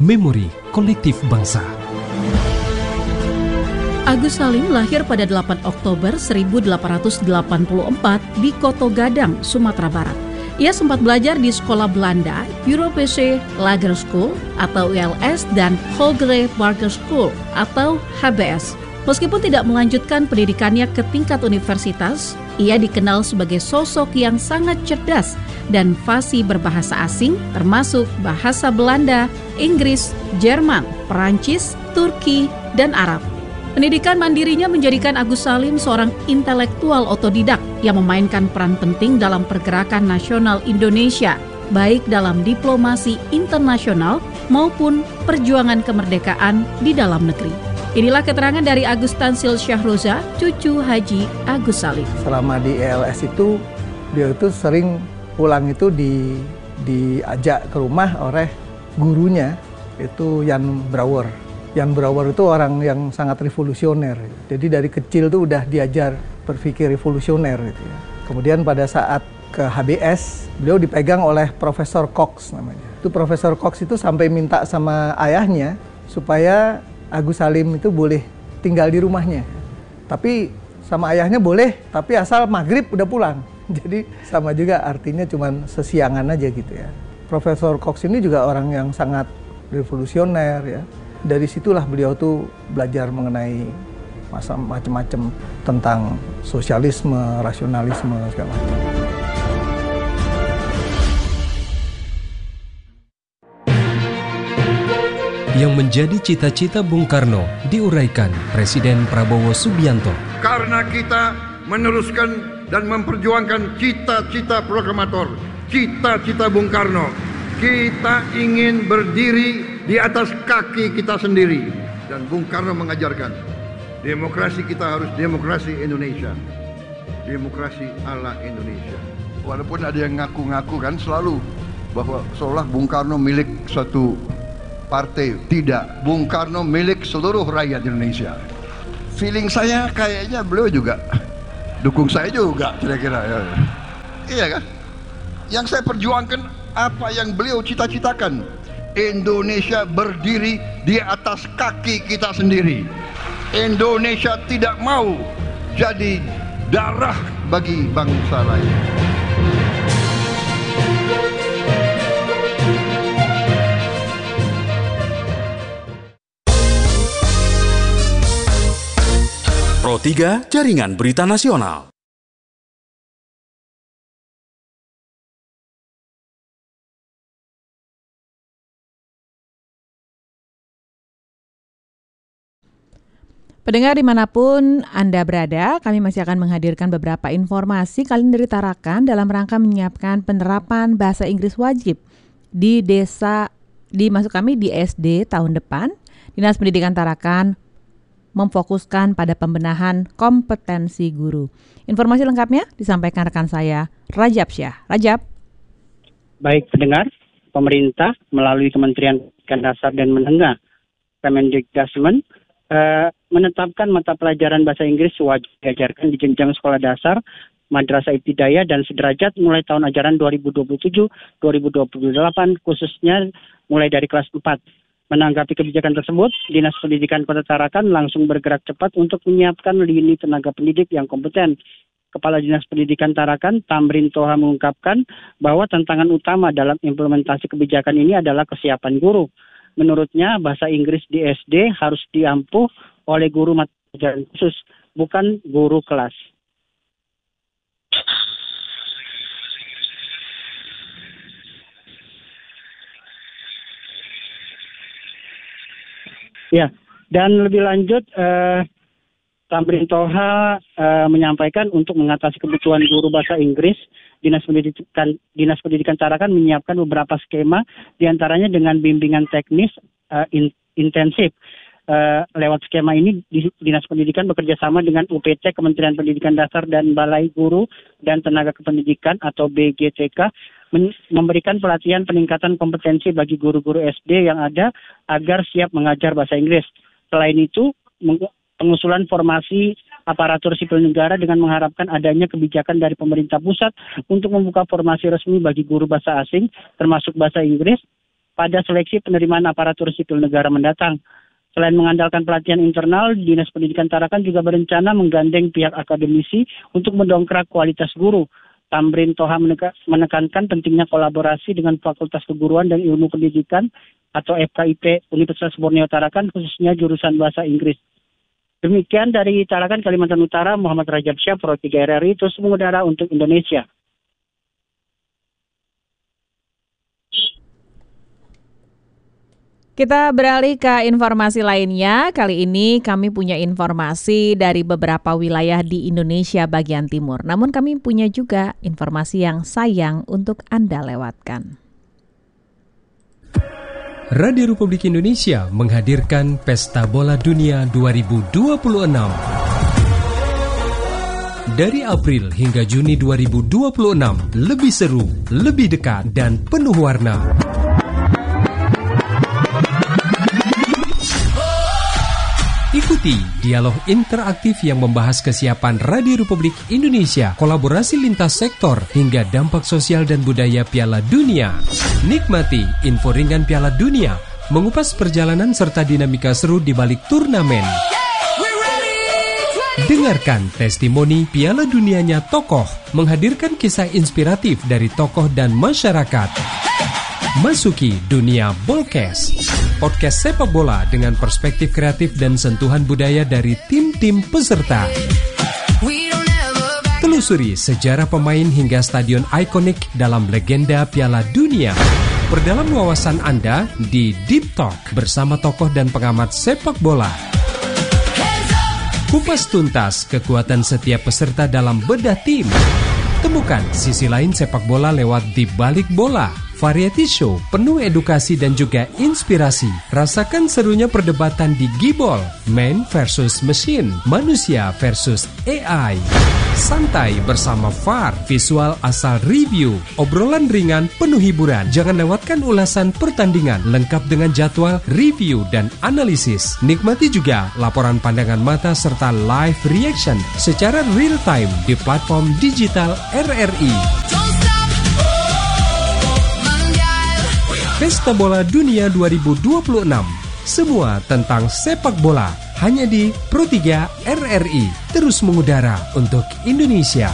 memori kolektif bangsa. Agus Salim lahir pada 8 Oktober 1884 di Koto Gadang, Sumatera Barat. Ia sempat belajar di sekolah Belanda, Europese Lager School atau ULS dan Hogere Barger School atau HBS. Meskipun tidak melanjutkan pendidikannya ke tingkat universitas, ia dikenal sebagai sosok yang sangat cerdas dan fasih berbahasa asing termasuk bahasa Belanda, Inggris, Jerman, Perancis, Turki, dan Arab. Pendidikan mandirinya menjadikan Agus Salim seorang intelektual otodidak yang memainkan peran penting dalam pergerakan nasional Indonesia, baik dalam diplomasi internasional maupun perjuangan kemerdekaan di dalam negeri. Inilah keterangan dari Agus Tansil Syahroza, cucu Haji Agus Salim. Selama di ELS itu, dia itu sering pulang itu diajak ke rumah oleh gurunya, itu Jan Brouwer. Jan Brouwer itu orang yang sangat revolusioner. Jadi dari kecil tuh udah diajar berpikir revolusioner gitu ya. Kemudian pada saat ke HBS, beliau dipegang oleh Profesor Cox namanya. Itu Profesor Cox itu sampai minta sama ayahnya supaya Agus Salim itu boleh tinggal di rumahnya. Tapi sama ayahnya boleh, tapi asal maghrib udah pulang. Jadi sama juga artinya cuman sesiangan aja gitu ya. Profesor Cox ini juga orang yang sangat revolusioner ya. Dari situlah beliau tuh belajar mengenai macam-macam tentang sosialisme, rasionalisme segala macam. Yang menjadi cita-cita Bung Karno diuraikan Presiden Prabowo Subianto. Karena kita meneruskan dan memperjuangkan cita-cita proklamator, cita-cita Bung Karno. Kita ingin berdiri di atas kaki kita sendiri. Dan Bung Karno mengajarkan, demokrasi kita harus demokrasi Indonesia. Demokrasi ala Indonesia. Walaupun ada yang ngaku-ngaku kan selalu bahwa seolah Bung Karno milik satu partai. Tidak, Bung Karno milik seluruh rakyat Indonesia. Feeling saya kayaknya beliau juga dukung saya juga kira-kira ya. Iya kan? Yang saya perjuangkan apa yang beliau cita-citakan. Indonesia berdiri di atas kaki kita sendiri. Indonesia tidak mau jadi darah bagi bangsa lain. Pro 3 Jaringan Berita Nasional. Pendengar dimanapun Anda berada, kami masih akan menghadirkan beberapa informasi kali ini dari Tarakan dalam rangka menyiapkan penerapan bahasa Inggris wajib di desa, di SD tahun depan. Dinas Pendidikan Tarakan memfokuskan pada pembenahan kompetensi guru. Informasi lengkapnya disampaikan rekan saya, Rajab Syah. Rajab. Baik pendengar, pemerintah melalui Kementerian Pendidikan Dasar dan Menengah, Kemendikbudristek, menetapkan mata pelajaran bahasa Inggris wajib diajarkan di jenjang sekolah dasar, madrasah ibtidaiyah dan sederajat mulai tahun ajaran 2027-2028 khususnya mulai dari kelas 4. Menanggapi kebijakan tersebut, Dinas Pendidikan Kota Tarakan langsung bergerak cepat untuk menyiapkan lini tenaga pendidik yang kompeten. Kepala Dinas Pendidikan Tarakan, Tamrin Toha mengungkapkan bahwa tantangan utama dalam implementasi kebijakan ini adalah kesiapan guru. Menurutnya, bahasa Inggris di SD harus diampuh oleh guru mata pelajaran khusus, bukan guru kelas. Ya, dan lebih lanjut, Tamrin Toha menyampaikan untuk mengatasi kebutuhan guru bahasa Inggris, Dinas Pendidikan Tarakan menyiapkan beberapa skema, diantaranya dengan bimbingan teknis intensif. Lewat skema ini, Dinas Pendidikan bekerja sama dengan UPT, Kementerian Pendidikan Dasar dan Balai Guru dan Tenaga Kependidikan atau BGTK memberikan pelatihan peningkatan kompetensi bagi guru-guru SD yang ada agar siap mengajar bahasa Inggris. Selain itu, pengusulan formasi aparatur sipil negara dengan mengharapkan adanya kebijakan dari pemerintah pusat untuk membuka formasi resmi bagi guru bahasa asing, termasuk bahasa Inggris, pada seleksi penerimaan aparatur sipil negara mendatang. Selain mengandalkan pelatihan internal, Dinas Pendidikan Tarakan juga berencana menggandeng pihak akademisi untuk mendongkrak kualitas guru. Tamrin Toha menekankan pentingnya kolaborasi dengan Fakultas Keguruan dan Ilmu Pendidikan atau FKIP Universitas Borneo Tarakan, khususnya jurusan Bahasa Inggris. Demikian dari Tarakan, Kalimantan Utara, Muhammad Rajab Syah, Pro 3 RRI, terus mengudara untuk Indonesia. Kita beralih ke informasi lainnya. Kali ini kami punya informasi dari beberapa wilayah di Indonesia bagian timur. Namun kami punya juga informasi yang sayang untuk Anda lewatkan. Radio Republik Indonesia menghadirkan Pesta Bola Dunia 2026. Dari April hingga Juni 2026, lebih seru, lebih dekat, dan penuh warna. Ikuti dialog interaktif yang membahas kesiapan Radio Republik Indonesia, kolaborasi lintas sektor, hingga dampak sosial dan budaya Piala Dunia. Nikmati info ringan Piala Dunia, mengupas perjalanan serta dinamika seru di balik turnamen. Dengarkan testimoni Piala Dunianya tokoh, menghadirkan kisah inspiratif dari tokoh dan masyarakat. Masuki dunia Bolkes, podcast sepak bola dengan perspektif kreatif dan sentuhan budaya dari tim-tim peserta. Telusuri sejarah pemain hingga stadion ikonik dalam legenda Piala Dunia. Perdalam wawasan Anda di Deep Talk bersama tokoh dan pengamat sepak bola. Kupas tuntas kekuatan setiap peserta dalam bedah tim. Temukan sisi lain sepak bola lewat Di Balik Bola, variety show penuh edukasi dan juga inspirasi. Rasakan serunya perdebatan di Gibol, man versus machine, manusia versus AI. Santai bersama VAR, visual asal review, obrolan ringan penuh hiburan. Jangan lewatkan ulasan pertandingan lengkap dengan jadwal, review, dan analisis. Nikmati juga laporan pandangan mata serta live reaction secara real time di platform digital RRI. Pesta Bola Dunia 2026. Semua tentang sepak bola hanya di Pro 3 RRI. Terus mengudara untuk Indonesia.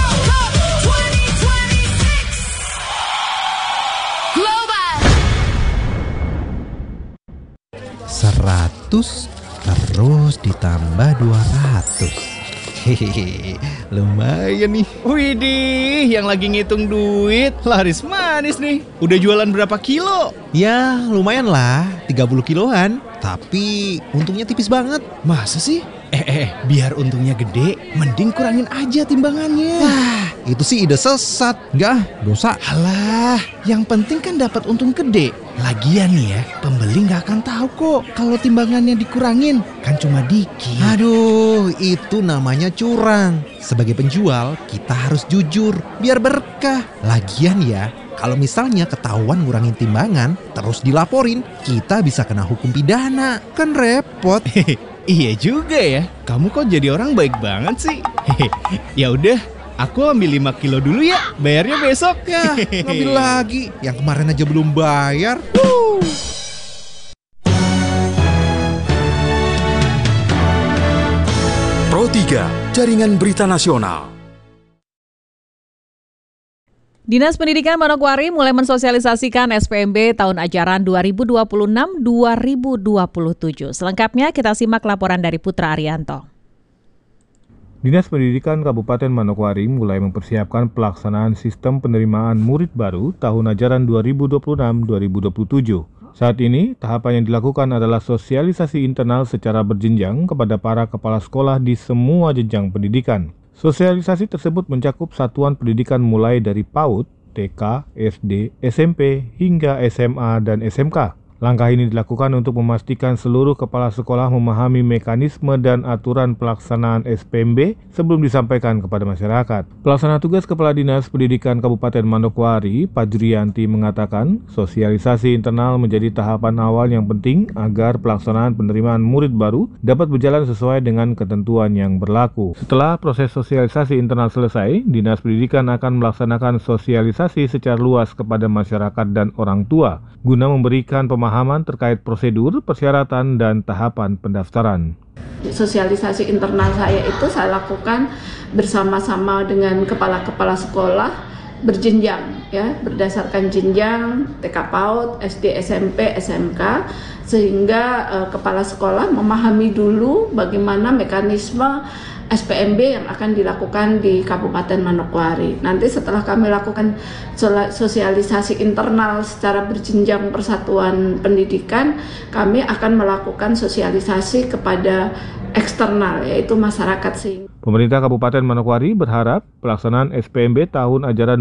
100 terus ditambah 200. Hehehe, lumayan nih. Widih, yang lagi ngitung duit laris manis nih. Udah jualan berapa kilo? Ya lumayan lah, 30 kiloan. Tapi untungnya tipis banget. Masa sih? Biar untungnya gede, mending kurangin aja timbangannya. Wah, itu sih ide sesat. Enggak, dosa. Alah, yang penting kan dapat untung gede. Lagian nih ya, pembeli gak akan tahu kok kalau timbangannya dikurangin. Kan cuma dikit. Aduh, itu namanya curang. Sebagai penjual, kita harus jujur, biar berkah. Lagian ya, kalau misalnya ketahuan ngurangin timbangan, terus dilaporin, kita bisa kena hukum pidana. Kan repot. Iya juga ya, kamu kok jadi orang baik banget sih. Ya udah, aku ambil 5 kilo dulu ya, bayarnya besok. Ya, ngambil lagi, yang kemarin aja belum bayar. Pro 3, Jaringan Berita Nasional. Dinas Pendidikan Manokwari mulai mensosialisasikan SPMB tahun ajaran 2026-2027. Selengkapnya kita simak laporan dari Putra Arianto. Dinas Pendidikan Kabupaten Manokwari mulai mempersiapkan pelaksanaan sistem penerimaan murid baru tahun ajaran 2026-2027. Saat ini, tahapan yang dilakukan adalah sosialisasi internal secara berjenjang kepada para kepala sekolah di semua jenjang pendidikan. Sosialisasi tersebut mencakup satuan pendidikan mulai dari PAUD, TK, SD, SMP, hingga SMA dan SMK. Langkah ini dilakukan untuk memastikan seluruh kepala sekolah memahami mekanisme dan aturan pelaksanaan SPMB sebelum disampaikan kepada masyarakat. Pelaksana tugas Kepala Dinas Pendidikan Kabupaten Manokwari, Pajrianti, mengatakan sosialisasi internal menjadi tahapan awal yang penting agar pelaksanaan penerimaan murid baru dapat berjalan sesuai dengan ketentuan yang berlaku. Setelah proses sosialisasi internal selesai, Dinas Pendidikan akan melaksanakan sosialisasi secara luas kepada masyarakat dan orang tua guna memberikan pemahaman terkait prosedur, persyaratan, dan tahapan pendaftaran. Sosialisasi internal saya itu saya lakukan bersama-sama dengan kepala-kepala sekolah berjenjang, ya, berdasarkan jenjang TK PAUD, SD, SMP, SMK, sehingga kepala sekolah memahami dulu bagaimana mekanisme SPMB yang akan dilakukan di Kabupaten Manokwari. Nanti setelah kami lakukan sosialisasi internal secara berjenjang persatuan pendidikan, kami akan melakukan sosialisasi kepada eksternal, yaitu masyarakat sing. Pemerintah Kabupaten Manokwari berharap pelaksanaan SPMB tahun ajaran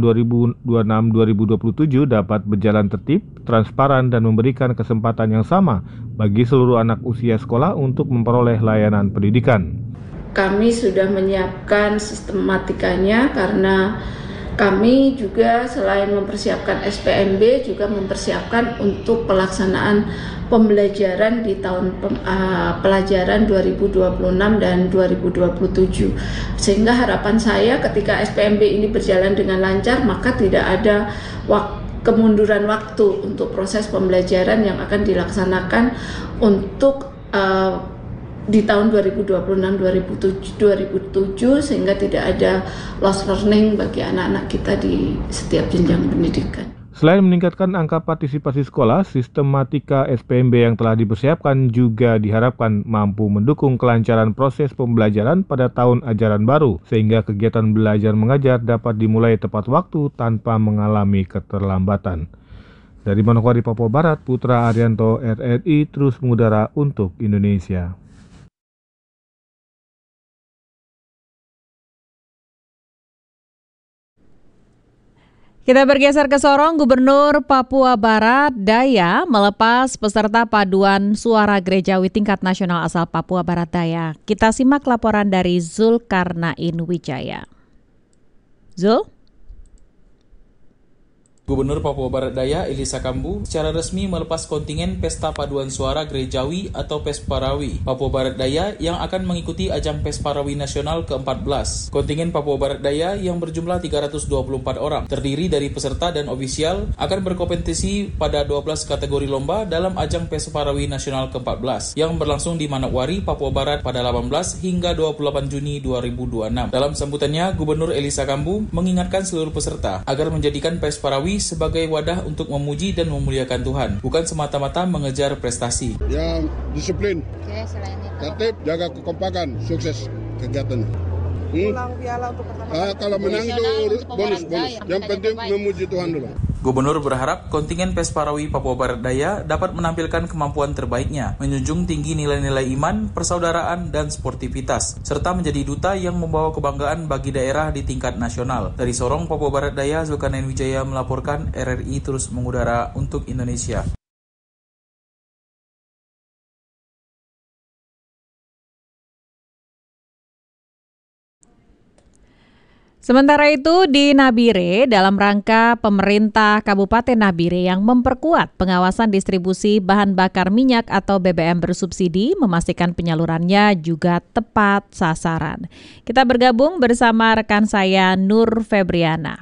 2026-2027 dapat berjalan tertib, transparan, dan memberikan kesempatan yang sama bagi seluruh anak usia sekolah untuk memperoleh layanan pendidikan. Kami sudah menyiapkan sistematikanya karena kami juga selain mempersiapkan SPMB juga mempersiapkan untuk pelaksanaan pembelajaran di tahun pelajaran 2026 dan 2027. Sehingga harapan saya ketika SPMB ini berjalan dengan lancar, maka tidak ada kemunduran waktu untuk proses pembelajaran yang akan dilaksanakan untuk di tahun 2026-2027 sehingga tidak ada lost learning bagi anak-anak kita di setiap jenjang pendidikan. Selain meningkatkan angka partisipasi sekolah, sistematika SPMB yang telah dipersiapkan juga diharapkan mampu mendukung kelancaran proses pembelajaran pada tahun ajaran baru, sehingga kegiatan belajar mengajar dapat dimulai tepat waktu tanpa mengalami keterlambatan. Dari Manokwari, Papua Barat, Putra Arianto, RRI terus mengudara untuk Indonesia. Kita bergeser ke Sorong. Gubernur Papua Barat Daya melepas peserta paduan suara gerejawi tingkat nasional asal Papua Barat Daya. Kita simak laporan dari Zulkarnain Wijaya. Zul? Gubernur Papua Barat Daya Elisa Kambu secara resmi melepas kontingen Pesta Paduan Suara Gerejawi atau Pesparawi Papua Barat Daya yang akan mengikuti ajang Pesparawi Nasional ke-14. Kontingen Papua Barat Daya yang berjumlah 324 orang terdiri dari peserta dan ofisial akan berkompetisi pada 12 kategori lomba dalam ajang Pesparawi Nasional ke-14 yang berlangsung di Manokwari, Papua Barat pada 18 hingga 28 Juni 2026. Dalam sambutannya, Gubernur Elisa Kambu mengingatkan seluruh peserta agar menjadikan Pesparawi sebagai wadah untuk memuji dan memuliakan Tuhan, bukan semata-mata mengejar prestasi. Yang disiplin, tertib, jaga kekompakan, sukses kegiatan. Kalau menang itu bonus. Yang penting memuji Tuhan dulu. Gubernur berharap kontingen Pesparawi Papua Barat Daya dapat menampilkan kemampuan terbaiknya, menjunjung tinggi nilai-nilai iman, persaudaraan, dan sportivitas, serta menjadi duta yang membawa kebanggaan bagi daerah di tingkat nasional. Dari Sorong, Papua Barat Daya, Zulkarnain Wijaya melaporkan, RRI terus mengudara untuk Indonesia. Sementara itu di Nabire, dalam rangka pemerintah Kabupaten Nabire yang memperkuat pengawasan distribusi bahan bakar minyak atau BBM bersubsidi, memastikan penyalurannya juga tepat sasaran. Kita bergabung bersama rekan saya Nur Febriana.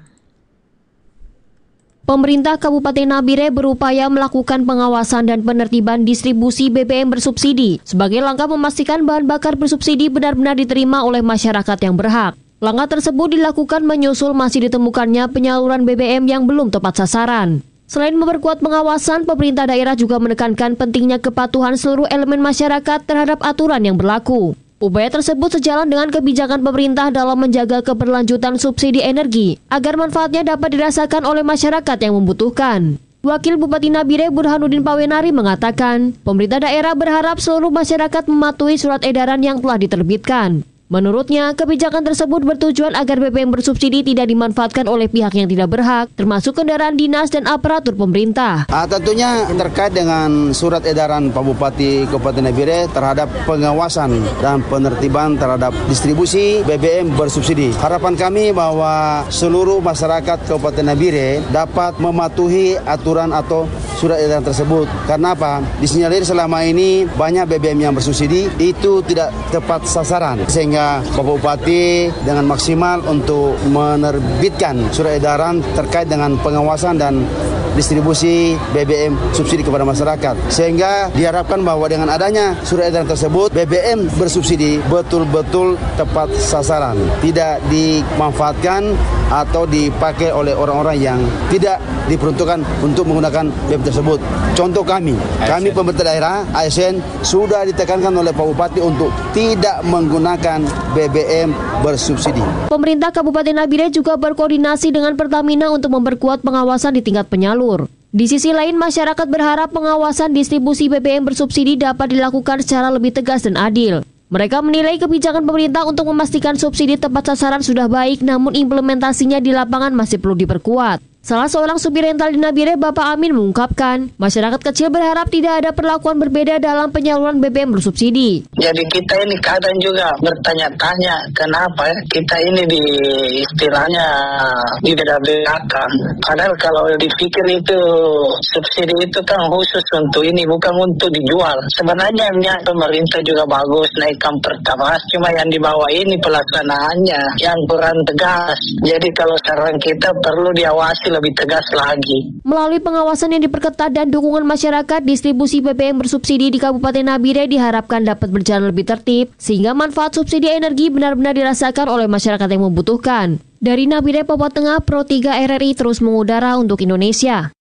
Pemerintah Kabupaten Nabire berupaya melakukan pengawasan dan penertiban distribusi BBM bersubsidi sebagai langkah memastikan bahan bakar bersubsidi benar-benar diterima oleh masyarakat yang berhak. Langkah tersebut dilakukan menyusul masih ditemukannya penyaluran BBM yang belum tepat sasaran. Selain memperkuat pengawasan, pemerintah daerah juga menekankan pentingnya kepatuhan seluruh elemen masyarakat terhadap aturan yang berlaku. Upaya tersebut sejalan dengan kebijakan pemerintah dalam menjaga keberlanjutan subsidi energi agar manfaatnya dapat dirasakan oleh masyarakat yang membutuhkan. Wakil Bupati Nabire Burhanuddin Pawenari mengatakan, pemerintah daerah berharap seluruh masyarakat mematuhi surat edaran yang telah diterbitkan. Menurutnya, kebijakan tersebut bertujuan agar BBM bersubsidi tidak dimanfaatkan oleh pihak yang tidak berhak, termasuk kendaraan dinas dan aparatur pemerintah. Tentunya terkait dengan surat edaran Pak Bupati Kabupaten Nabire terhadap pengawasan dan penertiban terhadap distribusi BBM bersubsidi. Harapan kami bahwa seluruh masyarakat Kabupaten Nabire dapat mematuhi aturan atau surat edaran tersebut. Karena apa? Disinyalir selama ini banyak BBM yang bersubsidi itu tidak tepat sasaran. Sehingga Bapak Bupati dengan maksimal untuk menerbitkan surat edaran terkait dengan pengawasan dan distribusi BBM subsidi kepada masyarakat. Sehingga diharapkan bahwa dengan adanya surat edaran tersebut, BBM bersubsidi betul-betul tepat sasaran. Tidak dimanfaatkan atau dipakai oleh orang-orang yang tidak diperuntukkan untuk menggunakan BBM tersebut. Contoh kami pemerintah daerah, ASN, sudah ditekankan oleh Pak Bupati untuk tidak menggunakan BBM bersubsidi. Pemerintah Kabupaten Nabire juga berkoordinasi dengan Pertamina untuk memperkuat pengawasan di tingkat penyalur. Di sisi lain, masyarakat berharap pengawasan distribusi BBM bersubsidi dapat dilakukan secara lebih tegas dan adil. Mereka menilai kebijakan pemerintah untuk memastikan subsidi tepat sasaran sudah baik, namun implementasinya di lapangan masih perlu diperkuat. Salah seorang supir rental di Nabire, Bapak Amin, mengungkapkan, masyarakat kecil berharap tidak ada perlakuan berbeda dalam penyaluran BBM bersubsidi. Jadi kita ini kadang juga bertanya-tanya kenapa kita ini di istilahnya dibeda-bedakan. Padahal kalau dipikir itu subsidi itu kan khusus untuk ini, bukan untuk dijual. Sebenarnya pemerintah juga bagus naikkan pertamax, cuma yang di bawah ini pelaksanaannya yang kurang tegas. Jadi kalau saran kita perlu diawasi lebih tegas lagi. Melalui pengawasan yang diperketat dan dukungan masyarakat, distribusi BBM bersubsidi di Kabupaten Nabire diharapkan dapat berjalan lebih tertib, sehingga manfaat subsidi energi benar-benar dirasakan oleh masyarakat yang membutuhkan. Dari Nabire, Papua Tengah, Pro 3 RRI terus mengudara untuk Indonesia.